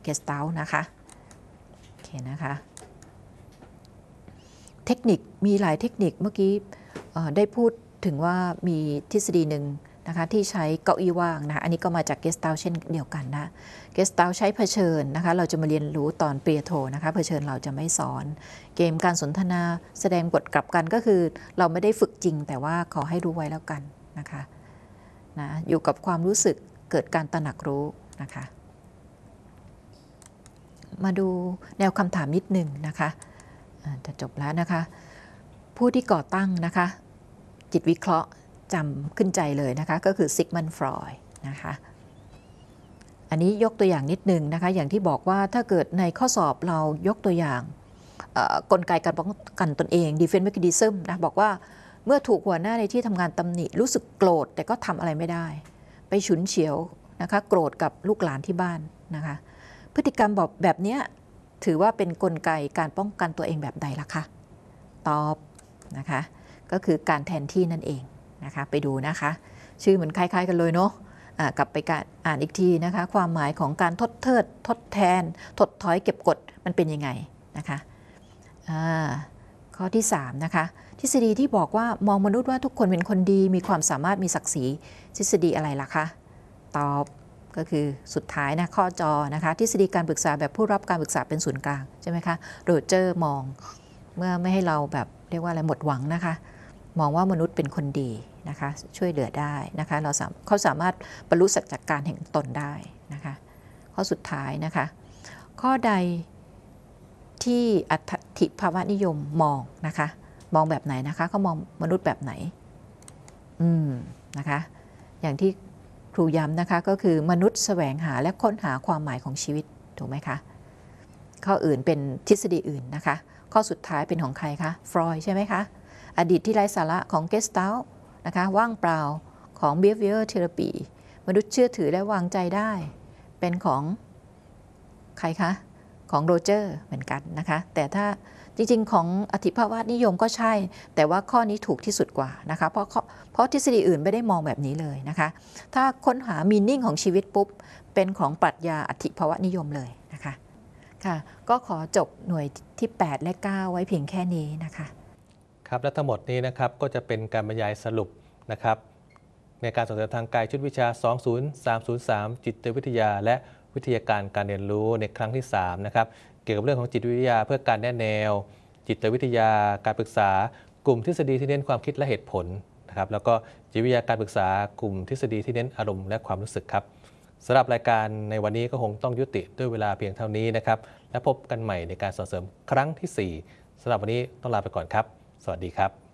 Gestalt นะคะโอเคนะคะเทคนิคมีหลายเทคนิคเมื่อกี้ได้พูดถึงว่ามีทฤษฎีหนึ่งนะคะที่ใช้เก้าอี้ว่างนะคะอันนี้ก็มาจาก Gestalt เช่นเดียวกันนะ Gestalt ใช้เผชิญนะคะเราจะมาเรียนรู้ตอนปริญญาโทนะคะเผชิญเราจะไม่สอนเกมการสนทนาแสดงบทกลับกันก็คือเราไม่ได้ฝึกจริงแต่ว่าขอให้รู้ไว้แล้วกันนะคะนะอยู่กับความรู้สึกเกิดการตระหนักรู้นะคะมาดูแนวคำถามนิดหนึ่งนะคะจะจบแล้วนะคะผู้ที่ก่อตั้งนะคะจิตวิเคราะห์จำขึ้นใจเลยนะคะก็คือซิกมันด์ฟรอยด์นะคะอันนี้ยกตัวอย่างนิดหนึ่งนะคะอย่างที่บอกว่าถ้าเกิดในข้อสอบเรายกตัวอย่างกลไกการป้องกันตนเอง defense mechanism นะบอกว่าเมื่อถูกหัวหน้าในที่ทำงานตำหนิรู้สึกโกรธแต่ก็ทำอะไรไม่ได้ไปฉุนเฉียวนะคะโกรธกับลูกหลานที่บ้านนะคะพฤติกรรมแบบนี้ถือว่าเป็นกลไกการป้องกันตัวเองแบบใดล่ะคะตอบนะคะก็คือการแทนที่นั่นเองนะคะไปดูนะคะชื่อเหมือนคล้ายๆกันเลยเนาะกลับไปอ่านอีกทีนะคะความหมายของการทดแทนถดถอยเก็บกดมันเป็นยังไงนะคะข้อที่3นะคะทฤษฎีที่บอกว่ามองมนุษย์ว่าทุกคนเป็นคนดีมีความสามารถมีศักดิ์ศรีทฤษฎีอะไรล่ะคะตอบก็คือสุดท้ายนะข้อจอนะคะทฤษฎีการปรึกษาแบบผู้รับการปรึกษาเป็นศูนย์กลางใช่ไหมคะโรเจอร์มองเมื่อไม่ให้เราแบบเรียกว่าอะไรหมดหวังนะคะมองว่ามนุษย์เป็นคนดีนะคะช่วยเหลือได้นะคะเขาสามารถบรรลุสัจจการแห่งตนได้นะคะข้อสุดท้ายนะคะข้อใดที่อัตถิภาวะนิยมมองนะคะมองแบบไหนนะคะเขามองมนุษย์แบบไหนนะคะอย่างที่ครูย้ำนะคะก็คือมนุษย์แสวงหาและค้นหาความหมายของชีวิตถูกไหมคะข้ออื่นเป็นทฤษฎีอื่นนะคะข้อสุดท้ายเป็นของใครคะฟรอยด์ใช่ไหมคะอดีตที่ไร้สาระของ Gestalt นะคะว่างเปล่าของ Behavior Therapy มนุษย์เชื่อถือและวางใจได้เป็นของใครคะของโรเจอร์เหมือนกันนะคะแต่ถ้าจริงๆของอธิภาวะนิยมก็ใช่แต่ว่าข้อนี้ถูกที่สุดกว่านะคะเพราะทฤษฎีอื่นไม่ได้มองแบบนี้เลยนะคะถ้าค้นหา meaning ของชีวิตปุ๊บเป็นของปรัชญาอธิภาวะนิยมเลยนะคะค่ะก็ขอจบหน่วยที่8และ9ไว้เพียงแค่นี้นะคะครับและทั้งหมดนี้นะครับก็จะเป็นการบรรยายสรุปนะครับในการส่งเสริมทางกายชุดวิชา 20303 จิตวิทยาและวิทยาการการเรียนรู้ในครั้งที่3นะครับเกี่ยวกับเรื่องของจิตวิทยาเพื่อการแนะแนวจิตวิทยาการปรึกษากลุ่มทฤษฎีที่เน้นความคิดและเหตุผลนะครับแล้วก็จิตวิทยาการปรึกษากลุ่มทฤษฎีที่เน้นอารมณ์และความรู้สึกครับสำหรับรายการในวันนี้ก็คงต้องยุติด้วยเวลาเพียงเท่านี้นะครับและพบกันใหม่ในการส่งเสริมครั้งที่4สำหรับวันนี้ต้องลาไปก่อนครับสวัสดีครับ